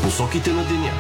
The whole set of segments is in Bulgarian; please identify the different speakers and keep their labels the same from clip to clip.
Speaker 1: Посоките на деня.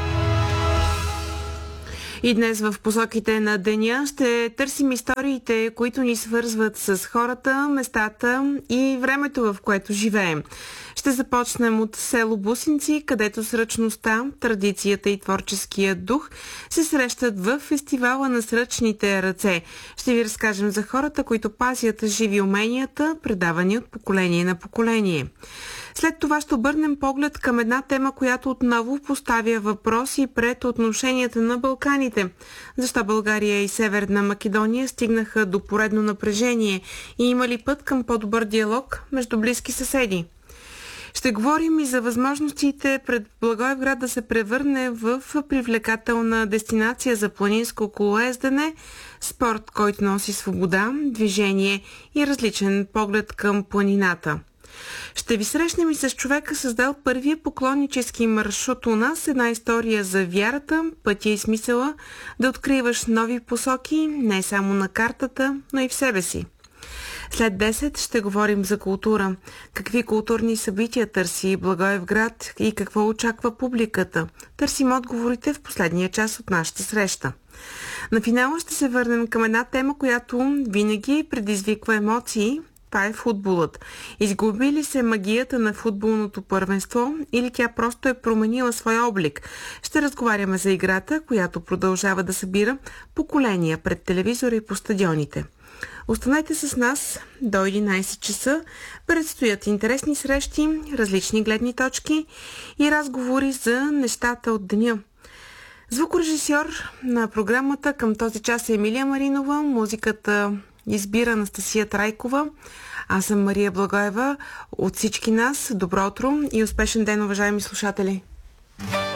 Speaker 2: И днес в посоките на деня ще търсим историите, които ни свързват с хората, местата и времето, в което живеем. Ще започнем от село Бусинци, където сръчността, традицията и творческия дух се срещат в фестивала на сръчните ръце. Ще ви разкажем за хората, които пазят живи уменията, предавани от поколение на поколение. След това ще обърнем поглед към една тема, която отново поставя въпроси пред отношенията на Балканите. Защо България и Северна Македония стигнаха до поредно напрежение и има ли път към по-добър диалог между близки съседи? Ще говорим и за възможностите пред Благоевград да се превърне в привлекателна дестинация за планинско колоездене, спорт, който носи свобода, движение и различен поглед към планината. Ще ви срещнем и с човека, създал първия поклоннически маршрут у нас, една история за вярата, пътя и смисъла да откриваш нови посоки не само на картата, но и в себе си. След 10 ще говорим за култура. Какви културни събития търси Благоевград и какво очаква публиката? Търсим отговорите в последния час от нашата среща. На финала ще се върнем към една тема, която винаги предизвиква емоции. Това е футболът. Изгуби ли се магията на футболното първенство или тя просто е променила своя облик? Ще разговаряме за играта, която продължава да събира поколения пред телевизора и по стадионите. Останете с нас до 11 часа. Предстоят интересни срещи, различни гледни точки и разговори за нещата от деня. Звукорежисьор на програмата към този час е Емилия Маринова, музиката избира Анастасия Трайкова. Аз съм Мария Благоева. От всички нас добро утро и успешен ден, уважаеми слушатели!